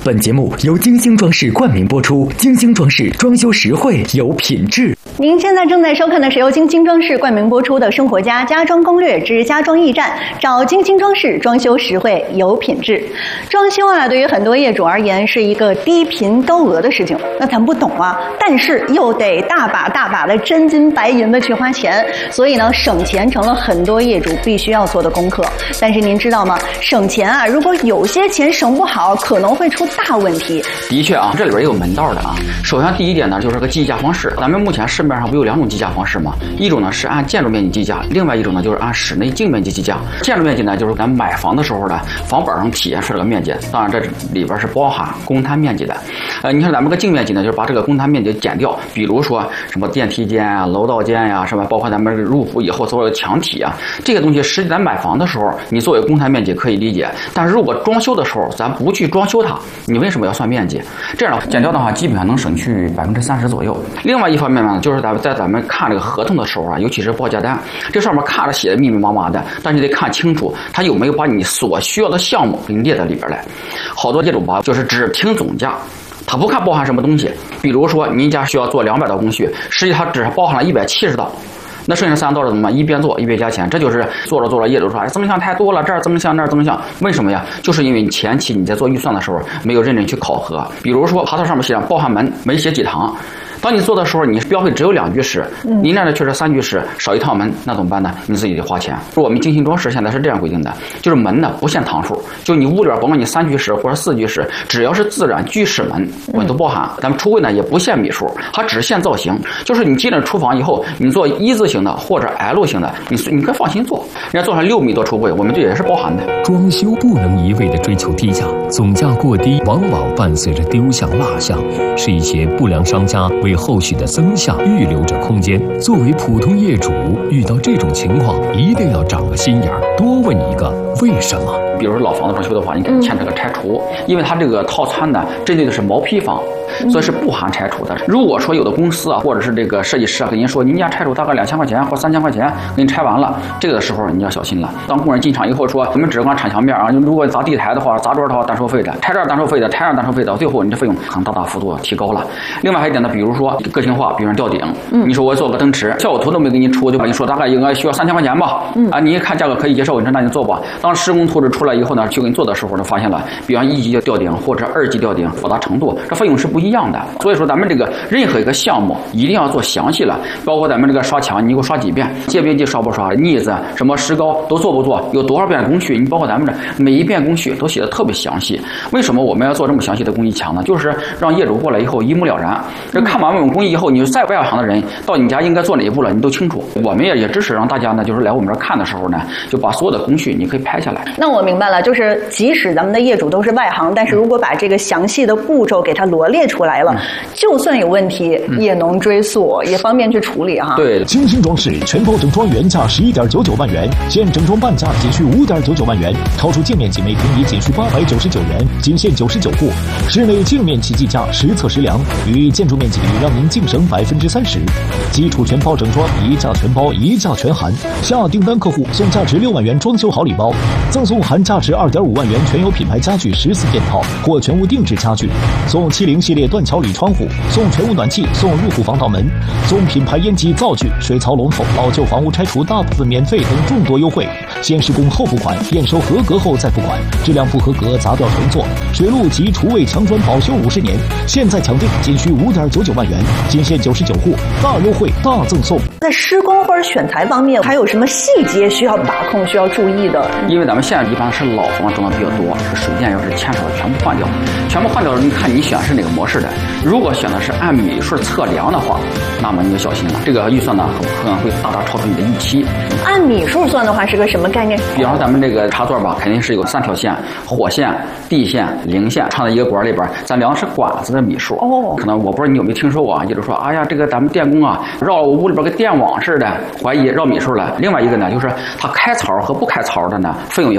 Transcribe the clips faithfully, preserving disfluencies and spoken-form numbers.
本节目由金星装饰冠名播出，金星装饰装修实惠有品质。 您现在正在收看的是由金星装饰冠名播出的《生活家家装攻略之家装驿站》，找金星装饰，装修实惠有品质。装修啊，对于很多业主而言是一个低频高额的事情，那咱不懂啊，但是又得大把大把的真金白银的去花钱，所以呢，省钱成了很多业主必须要做的功课。但是您知道吗？省钱啊，如果有些钱省不好，可能会出大问题。 的确啊，这里边也有门道的啊。首先第一点呢，就是个计价方式。咱们目前市面上不有两种计价方式吗？一种呢是按建筑面积计价，另外一种呢就是按室内净面积计价。建筑面积呢，就是咱买房的时候呢，房本上体现出来的面积，当然这里边是包含公摊面积的。呃，你看咱们个净面积呢，就是把这个公摊面积减掉，比如说什么电梯间啊、楼道间呀、啊，什么包括咱们入户以后所有的墙体啊，这些东西实际咱买房的时候，你作为公摊面积可以理解，但是如果装修的时候咱不去装修它，你为什么要算面积？这样减掉的话，基本上能省去百分之三十左右。另外一方面呢，就是咱们在咱们看这个合同的时候啊，尤其是报价单，这上面看着写的密密麻麻的，但是你得看清楚，它有没有把你所需要的项目给你列在里边来。好多业主吧，就是只听总价。他不看包含什么东西，比如说您家需要做两百道工序，实际它只包含了一百七十道，那剩下三道的怎么办？一边做一边加钱，这就是做着做着业主说，哎，增项太多了，这儿增项那儿增项，为什么呀？就是因为你前期你在做预算的时候没有认真去考核，比如说爬头上面写上包含门，没写几堂。当你做的时候，你标配只有两居室，您那儿却是三居室，少一套门，那怎么办呢？你自己得花钱。我们金星装饰现在是这样规定的，就是门呢不限堂数，就你屋里边甭管你三居室或者四居室，只要是自然居室门，我都包含。咱们橱柜呢也不限米数，它只限造型，就是你进了厨房以后，你做一字形的或者 L 型的，你你可以放心做。人家做上六米多橱柜，我们这也是包含的。 装修不能一味的追求低价，总价过低往往伴随着丢项落项，是一些不良商家为后续的增项预留着空间。作为普通业主，遇到这种情况一定要长个心眼儿，多问一个为什么。 比如说老房子装修的话，你可以牵扯个拆除，因为它这个套餐呢针对的是毛坯房，所以是不含拆除的。如果说有的公司啊，或者是这个设计师啊，跟您说您家拆除大概两千块钱或三千块钱，给你拆完了，这个的时候你要小心了。当工人进场以后说，我们只管铲墙面啊，如果砸地台的话、砸桌的话单收费的，拆这儿单收费的，拆那儿单收费的，最后你这费用可能大大幅度提高了。另外还有一点呢，比如说个性化，比如说吊顶，你说我做个灯池，效果图都没给你出，就跟你说大概应该需要三千块钱吧，啊，你一看价格可以接受，你说那你做吧。当施工图纸出来以后呢，去给你做的时候呢，发现了，比方一级的吊顶或者二级吊顶复杂程度，这费用是不一样的。所以说咱们这个任何一个项目一定要做详细了，包括咱们这个刷墙，你给我刷几遍，界面积刷不刷，腻子什么石膏都做不做，有多少遍工序，你包括咱们这每一遍工序都写的特别详细。为什么我们要做这么详细的工艺墙呢？就是让业主过来以后一目了然。这看完我们工艺以后，你再外行的人到你家应该做哪一步了，你都清楚。我们也也支持让大家呢，就是来我们这儿看的时候呢，就把所有的工序你可以拍下来。 那我明白了，就是即使咱们的业主都是外行，但是如果把这个详细的步骤给它罗列出来了，嗯、就算有问题、嗯、也能追溯，也方便去处理哈。 对， 金星装饰全包整装原价十一点九九万元，现整装半价仅需五点九九万元，超出净面积每平米仅需八百九十九元，仅限九十九户。室内净面积计价实测实量，与建筑面积比让您净省百分之三十。基础全包整装，一价全包，一价全含。下订单客户送价值六万元装修好礼包，赠送含价值二点五万元全有品牌家具十四件套或全屋定制家具，送七零系列断桥铝窗户，送全屋暖气，送入户防盗门，送品牌烟机灶具、水槽龙头，老旧房屋拆除大部分免费等众多优惠。先施工后付款，验收合格后再付款，质量不合格砸掉重做。水路及厨卫墙砖保修五十年，现在抢订仅需五点九九万元，仅限九十九户，大优惠大赠送。 在施工或者选材方面，还有什么细节需要把控、需要注意的？ 因为咱们现在一般是老房装的比较多，这个水电要是牵扯的全部换掉，全部换掉了，你看你选是哪个模式的。如果选的是按米数测量的话，那么你就小心了，这个预算呢可能会大大超出你的预期。 按米数算的话是个什么概念？ 比方说咱们这个插座吧，肯定是有三条线：火线、地线、零线，插在一个管里边，咱量的是管子的米数。哦，可能我不知道你有没有听说过啊？就是说，哎呀，这个咱们电工啊，绕我屋里边跟电网似的，怀疑绕米数了。另外一个呢，就是它开槽和不开槽的呢，费用也不一样。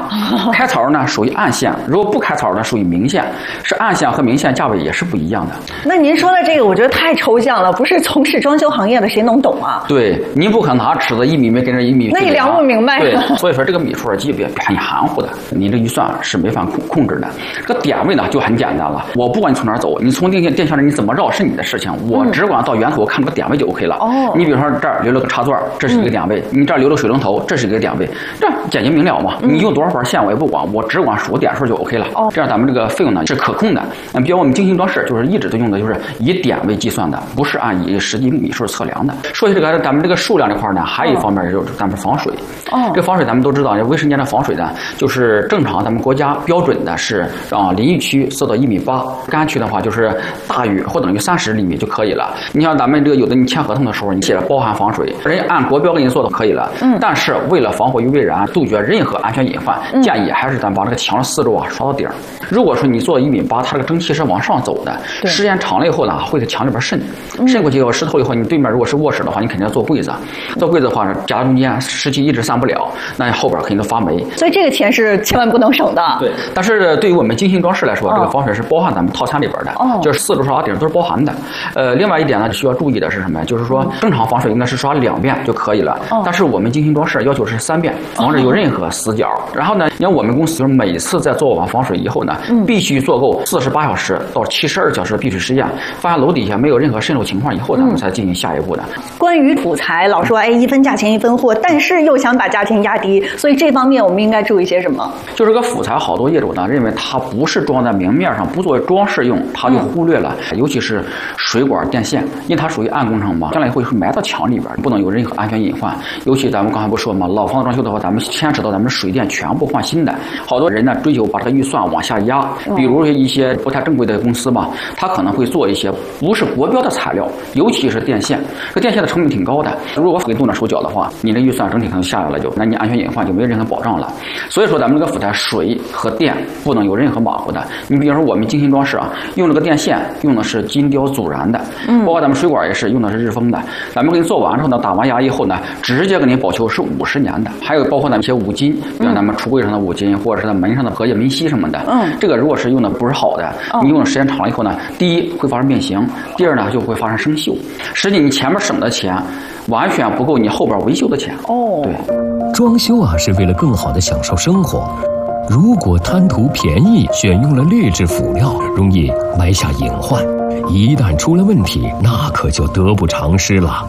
开槽呢属于暗线，如果不开槽呢属于明线，是暗线和明线价位也是不一样的。 那您说的这个，我觉得太抽象了，不是从事装修行业的谁能懂啊？ 对，您不可能拿尺子一米没跟着一米， 那也量不明白。 对，所以说这个米数就别很含糊的，你这预算是没法控控制的。这个点位呢就很简单了，我不管你从哪儿走，你从电线电线上你怎么绕是你的事情，我只管到源头看这个点位就 OK 了。哦，你比如说这儿留了个插座，这是一个点位；嗯、你这儿留了水龙头，这是一个点位，这简洁明了嘛。嗯、你用多少根线我也不管，我只管数点数就 OK 了。哦，这样咱们这个费用呢是可控的。嗯，比如我们精心装饰就是一直都用的就是以点位计算的，不是按以实际米数测量的。说起这个咱们这个数量这块呢，还有一方面就是咱们防水。哦，这防水咱们都知道，卫生间的防水呢，就是正常咱们国家标准的是啊，淋浴区设到一米八，干区的话就是大于或等于三十厘米就可以了。你像咱们这个有的你签合同的时候，你写着包含防水，人家按国标给你做都可以了。嗯，但是为了防火于未然，杜绝任何安全隐患，嗯、建议还是咱把这个墙四周啊刷到顶。如果说你做一米八，它这个蒸汽是往上走的，时间长了以后呢，会在墙里边渗，渗过去以后湿透以后，你对面如果是卧室的话，你肯定要做柜子，做柜子的话夹在中间，湿气一直散不了，那后边肯定都发霉。 所以这个钱是千万不能省的。 对，但是对于我们精心装饰来说，哦、这个防水是包含咱们套餐里边的，哦、就是四周刷顶都是包含的。呃，另外一点呢，需要注意的是什么？就是说正常防水应该是刷两遍就可以了，哦、但是我们精心装饰要求是三遍，防止有任何死角。哦、然后呢，你看我们公司就是每次在做完防水以后呢，嗯、必须做够四十八小时到七十二小时必须实验，发现楼底下没有任何渗漏情况以后，咱们才进行下一步的。嗯、 关于土材，老说哎一分价钱一分货，但是又想把价钱压低，所以这方面我们应该注意些什么？ 就是个辅材，好多业主呢认为它不是装在明面上，不作为装饰用，他就忽略了，嗯、尤其是水管电线，因为它属于暗工程嘛，将来会埋到墙里边，不能有任何安全隐患。尤其咱们刚才不说嘛，老房子装修的话，咱们牵扯到咱们水电全部换新的，好多人呢追求把这个预算往下压，比如一些不太正规的公司嘛，他可能会做一些不是国标的材料，尤其是电线，这电线的成本挺高的，如果给动点手脚的话，你的预算整体可能下来了就，那你安全隐患就没有任何保障了。所以说咱们这个辅材水和电不能有任何马虎的。你比如说我们精心装饰啊，用这个电线用的是金雕阻燃的，嗯，包括咱们水管也是用的是日封的。咱们给你做完之后呢，打完牙以后呢，直接给你保修是五十年的。还有包括咱们一些五金，比如咱们橱柜上的五金，或者是咱门上的隔夜门吸什么的，嗯，这个如果是用的不是好的，你用的时间长了以后呢，第一会发生变形，第二呢就会发生生锈。实际你前面省的钱，完全不够你后边维修的钱。哦，对， 装修啊是为了更好的享受生活。如果贪图便宜，选用了劣质辅料，容易埋下隐患，一旦出了问题，那可就得不偿失了。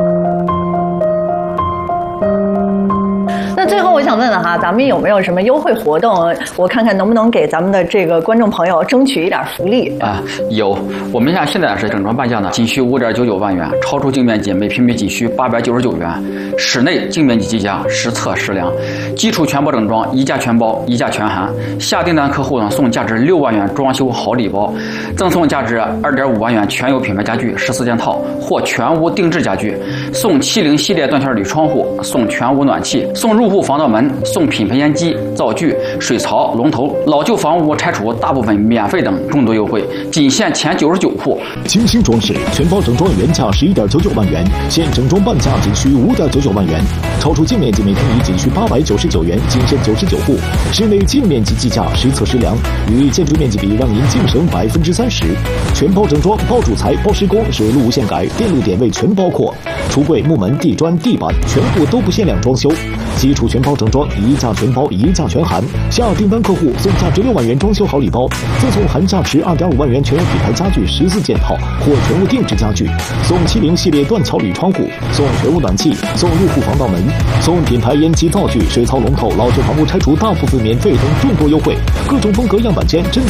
那最后我想问问哈，咱们有没有什么优惠活动？我看看能不能给咱们的这个观众朋友争取一点福利啊？有，我们现现在是整装半价呢，仅需五点九九万元，超出净面积每平米仅需八百九十九元，室内净面积计价实测实量，基础全包整装，一价全包，一价全含。下订单客户呢送价值六万元装修好礼包，赠送价值二点五万元全有品牌家具十四件套或全屋定制家具，送七零系列断线铝窗户，送全屋暖气，送入户防盗门，送品牌烟机、灶具、水槽、龙头，老旧房屋拆除大部分免费等众多优惠，仅限前九十九户。 精心装饰全包整装原价十一点九九万元，现整装半价仅需五点九九万元，超出净面积每平米仅需八百九十九元，仅限九十九户。室内净面积计价实测实量，与建筑面积比让您净省百分之三十。全包整装，包主材、包施工，水路无限改，电路点位全包括。橱柜、木门、地砖、地板全部都不限量装修。基础全包整装，一价全包，一价全含。下订单客户送价值六万元装修好礼包，赠送含价值二点五万元全有品牌家具十四件套或全屋定制家具，送七零系列断桥铝窗户，送全屋暖气，送入户防盗门，送品牌烟机灶具、水槽龙头，老旧房屋拆除大部分免费等众多优惠，各种风格样板间真